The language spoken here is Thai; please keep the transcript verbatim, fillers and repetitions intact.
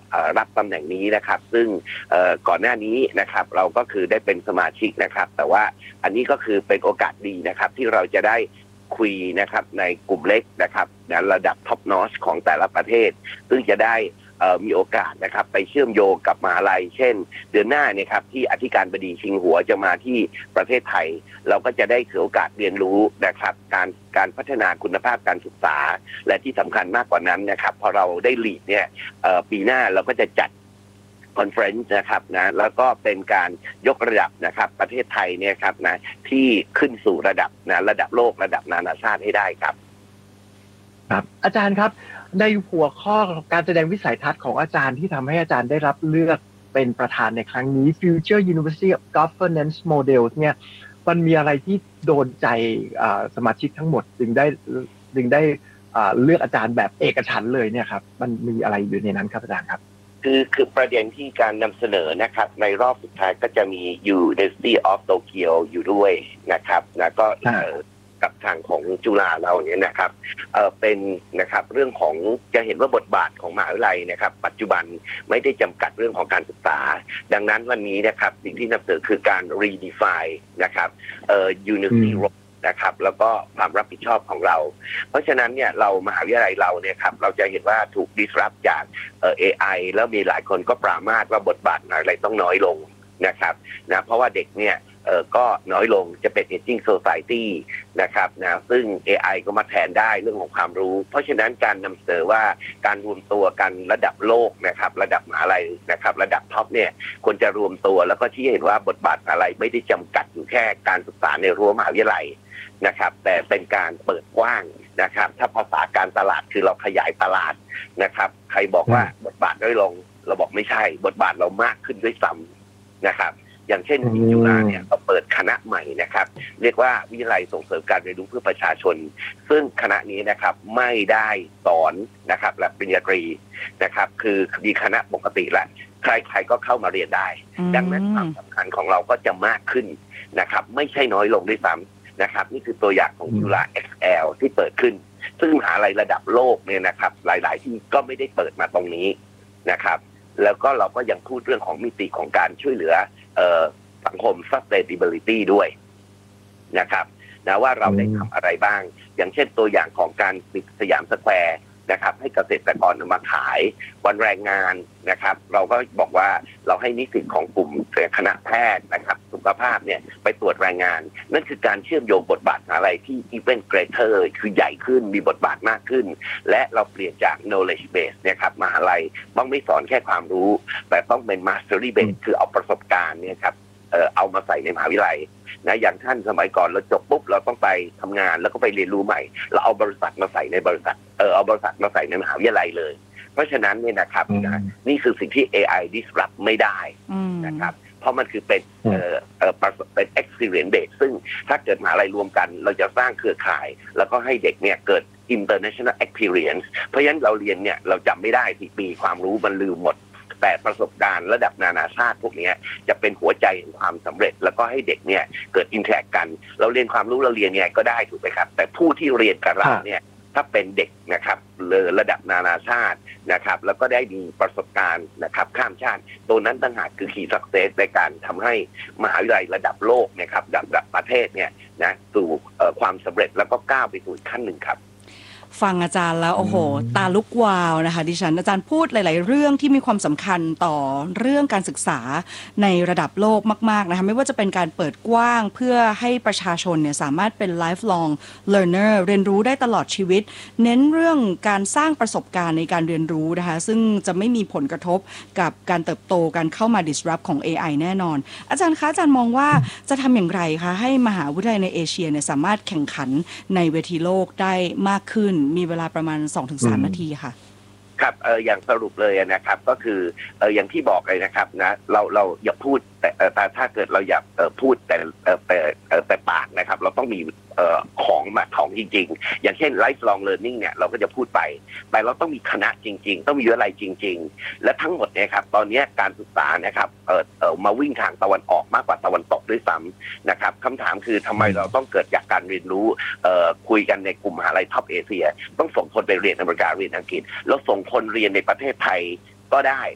รับตำแหน่งนี้นะครับซึ่งก่อนหน้านี้นะครับเราก็คือได้เป็นสมาชิกนะครับแต่ว่าอันนี้ก็คือเป็นโอกาสดีนะครับที่เราจะได้คุยนะครับในกลุ่มเล็กนะครับในระดับท็อปนอชของแต่ละประเทศซึ่งจะได้มีโอกาสนะครับไปเชื่อมโยงกับมหาลัยเช่นเดือนหน้าเนี่ยครับที่อธิการบดีชิงหัวจะมาที่ประเทศไทยเราก็จะได้ถือโอกาสเรียนรู้นะครับการการพัฒนาคุณภาพการศึกษาและที่สำคัญมากกว่านั้นนะครับพอเราได้ลีดเนี่ยปีหน้าเราก็จะจัดคอนเฟอเรนซ์นะครับนะแล้วก็เป็นการยกระดับนะครับประเทศไทยเนี่ยครับนะที่ขึ้นสู่ระดับนะระดับโลกระดับนานาชาติให้ได้ครับครับอาจารย์ครับในหัวข้อการแสดงวิสัยทัศน์ของอาจารย์ที่ทำให้อาจารย์ได้รับเลือกเป็นประธานในครั้งนี้ Future University of Governance Models เนี่ยมันมีอะไรที่โดนใจสมาชิกทั้งหมดจึงได้จึงได้เลือกอาจารย์แบบเอกฉันท์เลยเนี่ยครับมันมีอะไรอยู่ในนั้นครับอาจารย์ครับคือคือประเด็นที่การนำเสนอนะครับในรอบสุดท้ายก็จะมี University of Tokyo อยู่ด้วยนะครับแล้วก็กับทางของจุฬาเราเนี่ยนะครับเอ่อเป็นนะครับเรื่องของจะเห็นว่าบทบาทของมหาวิทยาลัยนะครับปัจจุบันไม่ได้จำกัดเรื่องของการศึกษาดังนั้นวันนี้นะครับสิ่งที่นำเสนอคือการ redefine นะครับเอ่อ university role นะครับแล้วก็ความรับผิดชอบของเราเพราะฉะนั้นเนี่ยเรามหาวิทยาลัยเราเนี่ยครับเราจะเห็นว่าถูก disrupt จากเอ่อ เอ ไอ แล้วมีหลายคนก็ปรามาสว่าบทบาทอะไรต้องน้อยลงนะครับนะเพราะว่าเด็กเนี่ยเอ่อก็น้อยลงจะเป็น aging society นะครับนะซึ่ง เอ ไอ ก็มาแทนได้เรื่องของความรู้เพราะฉะนั้นการนำเสนอว่าการรวมตัวกันระดับโลกนะครับระดับมหาลัยนะครับระดับท็อปเนี่ยควรจะรวมตัวแล้วก็ชี้เห็นว่าบทบาทอะไรไม่ได้จำกัดอยู่แค่การศึกษาในรั้วมหาวิทยาลัยนะครับแต่เป็นการเปิดกว้างนะครับถ้าภาษาการตลาดคือเราขยายตลาดนะครับใครบอกว่าบทบาทน้อยลงเราบอกไม่ใช่บทบาทเรามากขึ้นด้วยซ้ำนะครับอย่างเช่นที่จุฬาเนี่ยเราเปิดคณะใหม่นะครับเรียกว่าวิทยาลัยส่งเสริมการเรียนรู้เพื่อประชาชนซึ่งคณะนี้นะครับไม่ได้สอนนะครับและปริญญาตรีนะครับคือมีคณะปกติแหละใครๆก็เข้ามาเรียนได้ดังนั้นความสำคัญของเราก็จะมากขึ้นนะครับไม่ใช่น้อยลงด้วยซ้ำนะครับนี่คือตัวอย่างของจุฬา เอ็กซ์ แอล ที่เปิดขึ้นซึ่งมหาลัยระดับโลกเนี่ยนะครับหลายๆที่ก็ไม่ได้เปิดมาตรงนี้นะครับแล้วก็เราก็ยังพูดเรื่องของมิติของการช่วยเหลือสังคม sustainability ด้วยนะครับนะว่าเราได้ทำอะไรบ้างอย่างเช่นตัวอย่างของการปิดสยามสแควร์นะครับให้เกษตรกรมาขายวันแรงงานนะครับเราก็บอกว่าเราให้นิสิตของกลุ่มคณะแพทย์นะครับสุขภาพเนี่ยไปตรวจแรงงานนั่นคือการเชื่อมโยงบทบาทอะไรที่ even greater คือใหญ่ขึ้นมีบทบาทมากขึ้นและเราเปลี่ยนจาก knowledge base เนี่ยครับมหาลัยต้องไม่สอนแค่ความรู้แต่ต้องเป็น mastery base คือเอาประสบการณ์เนี่ยครับเอ่อเอามาใส่ในมหาวิทยาลัยนะอย่างท่านสมัยก่อนเราจบปุ๊บเราต้องไปทำงานแล้วก็ไปเรียนรู้ใหม่เราเอาบริษัทมาใส่ในบริษัทเออเอาบริษัทมาใส่ในมหาวิทยาลัยเลยเพราะฉะนั้นเนี่ยนะครับนะนี่คือสิ่งที่ เอ ไอ disrupt ไม่ได้นะครับเพราะมันคือเป็นเอ่อเอ่อเป็น experience base ซึ่งถ้าเกิดมหาลัยรวมกันเราจะสร้างเครือข่ายแล้วก็ให้เด็กเนี่ยเกิด international experience เพราะฉะนั้นเราเรียนเนี่ยเราจำไม่ได้สี่ปีความรู้มันลืมหมดแต่ประสบการณ์ระดับนานาชาติพวกนี้จะเป็นหัวใจของความสำเร็จแล้วก็ให้เด็กเนี่ยเกิดอินแทรคกันเราเรียนความรู้เราเรียนไงก็ได้ถูกไหมครับแต่ผู้ที่เรียนกับเราเนี่ยถ้าเป็นเด็กนะครับระดับนานาชาตินะครับแล้วก็ได้มีประสบการณ์นะครับข้ามชาติตัวนั้นต่างหากคือคีย์สักเซสในการทำให้มหาวิทยาลัยระดับโลกนะครับระดับประเทศเนี่ยนะสู่ความสำเร็จแล้วก็ก้าวไปสู่ขั้นหนึ่งครับฟังอาจารย์แล้วโอ้โหตาลุกวาวนะคะดิฉันอาจารย์พูดหลายๆเรื่องที่มีความสำคัญต่อเรื่องการศึกษาในระดับโลกมากๆนะคะไม่ว่าจะเป็นการเปิดกว้างเพื่อให้ประชาชนเนี่ยสามารถเป็น lifelong learner เรียนรู้ได้ตลอดชีวิตเน้นเรื่องการสร้างประสบการณ์ในการเรียนรู้นะคะซึ่งจะไม่มีผลกระทบกับการเติบโตการเข้ามา disrupt ของ เอ ไอ แน่นอนอาจารย์คะอาจารย์มองว่าจะทำอย่างไรคะให้มหาวิทยาลัยในเอเชียเนี่ยสามารถแข่งขันในเวทีโลกได้มากขึ้นมีเวลาประมาณ สองถึงสาม นาทีค่ะครับเอออย่างสรุปเลยนะครับก็คือเอออย่างที่บอกเลยนะครับนะเราเราอย่าพูดแต่แต่ถ้าเกิดเราอยากเออพูดแต่เออแต่เออแต่ปากนะครับเราต้องมีเอ่อของมาของจริงๆอย่างเช่น lifelong learning เนี่ยเราก็จะพูดไปแต่เราต้องมีคณะจริงๆต้องมีวิทยาลัยจริงๆและทั้งหมดเนี่ยครับตอนนี้การศึกษานะครับเออเออมาวิ่งทางตะวันออกมากกว่าตะวันตกด้วยซ้ำนะครับคำถามคือทำไมเราต้องเกิดจากการเรียนรู้เอ่อคุยกันในกลุ่มมหาลัยท็อปเอเชียต้องส่งคนไปเรียนอเมริกาเรียนอังกฤษแล้วส่งคนเรียนในประเทศไทยก็ได้